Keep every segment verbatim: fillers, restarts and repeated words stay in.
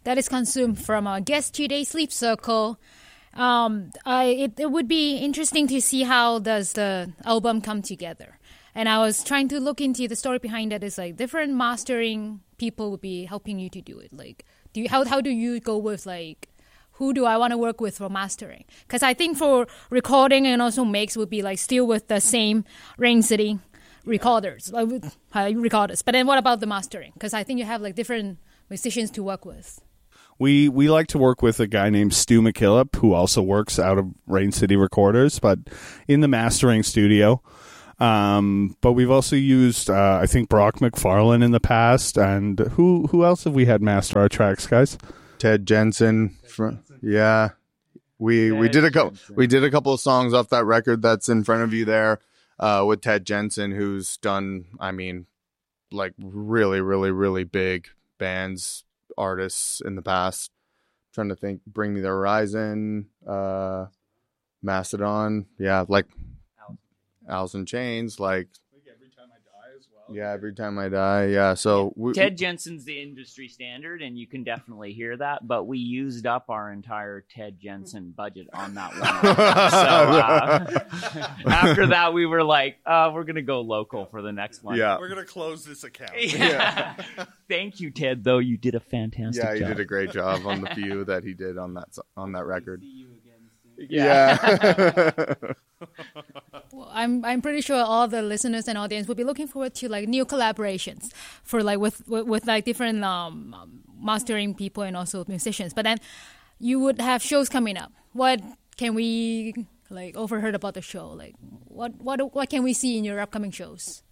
that is consumed from our guest today, Sleep Circle. Um, I, it, it would be interesting to see how does the album come together. And I was trying to look into the story behind that. It's like different mastering people would be helping you to do it. Like, do you, how how do you go with like, who do I want to work with for mastering? Because I think for recording and also mix would be like still with the same Rain City recorders, like with, uh, recorders. But then what about the mastering? Because I think you have like different musicians to work with. We we like to work with a guy named Stu McKillop, who also works out of Rain City Recorders, but in the mastering studio. Um, but we've also used, uh, I think, Brock McFarlane in the past. And who who else have we had master our tracks, guys? Ted Jensen. Fr- yeah, we Ted we did a couple we did a couple of songs off that record that's in front of you there uh, with Ted Jensen, who's done, I mean, like really, really, really big bands. Artists in the past. I'm trying to think, Bring Me the Horizon, uh, Mastodon, yeah, like Alice in Chains, like, like Every Time I Die as well. Yeah, Every Time I Die, yeah. So we, Ted Jensen's the industry standard, and you can definitely hear that. But we used up our entire Ted Jensen budget on that one. so uh, after that, we were like, uh, "We're gonna go local for the next one." Yeah, we're gonna close this account. Yeah. Thank you, Ted. Though you did a fantastic. Yeah, he job. did a great job on the few that he did on that on that record. See you again soon. Yeah. Well, I'm I'm pretty sure all the listeners and audience would be looking forward to like new collaborations for like with with, with like different um, mastering people and also musicians. But then you would have shows coming up. What can we like overheard about the show? Like what what what can we see in your upcoming shows?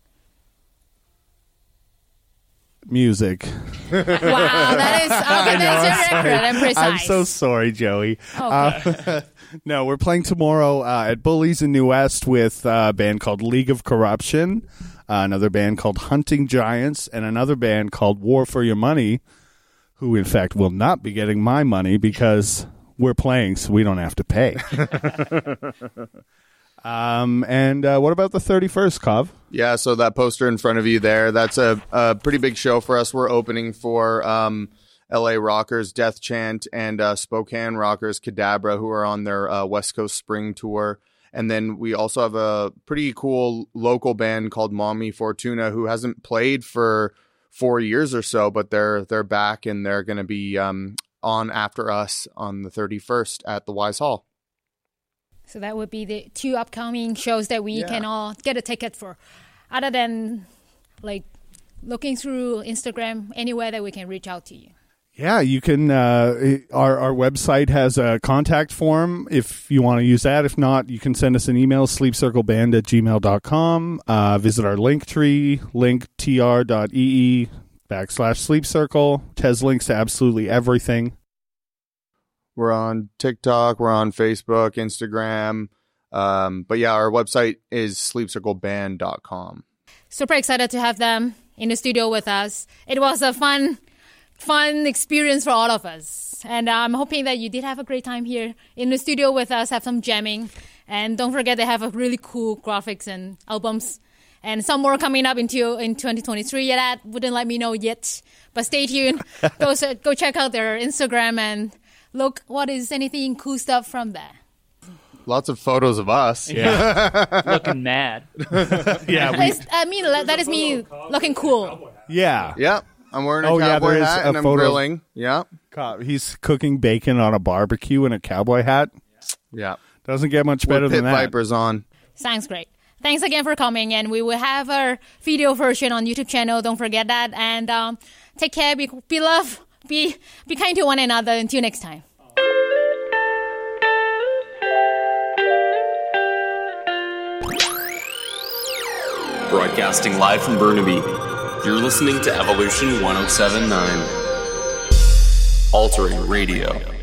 Music. Wow, that is okay, that's your record and precise. I'm so sorry, Joey. Okay. Uh, no, we're playing tomorrow uh, at Bullies in New West with uh, a band called League of Corruption, uh, another band called Hunting Giants, and another band called War for Your Money, who in fact will not be getting my money because we're playing so we don't have to pay. Um, and uh, what about the thirty-first, Kov? Yeah, so that poster in front of you there, that's a, a pretty big show for us. We're opening for um, L A Rockers, Death Chant, and uh, Spokane Rockers, Cadabra, who are on their uh, West Coast Spring Tour. And then we also have a pretty cool local band called Mommy Fortuna, who hasn't played for four years or so, but they're they're back, and they're going to be um, on after us on the thirty-first at the Wise Hall. So that would be the two upcoming shows that we Yeah. can all get a ticket for. Other than like looking through Instagram, anywhere that we can reach out to you. Yeah, you can. Uh, our our website has a contact form if you want to use that. If not, you can send us an email, sleepcircleband at gmail dot com. Uh, visit our link tree, linktr.ee backslash sleepcircle. It has links to absolutely everything. We're on TikTok, we're on Facebook, Instagram. Um, but yeah, our website is sleep circle band dot com. Super excited to have them in the studio with us. It was a fun, fun experience for all of us. And I'm hoping that you did have a great time here in the studio with us, have some jamming. And don't forget they have a really cool graphics and albums. And some more coming up into in twenty twenty-three. Yeah, that wouldn't let me know yet. But stay tuned. go, go check out their Instagram and look, what is anything cool stuff from there? Lots of photos of us. Yeah. Looking mad. Yeah, we, I mean, that is me looking cool. yeah. Yeah, I'm wearing a Oh, yeah, cowboy there's hat a and I'm photo. grilling. Yeah, Co- He's cooking bacon on a barbecue in a cowboy hat. yeah. Doesn't get much better With than Pit that. Vipers on. Sounds great. Thanks again for coming, and we will have our video version on YouTube channel. Don't forget that. And um, take care, be, be love, be be kind to one another. Until next time. Broadcasting live from Burnaby, you're listening to Evolution one oh seven point nine. Altering Radio.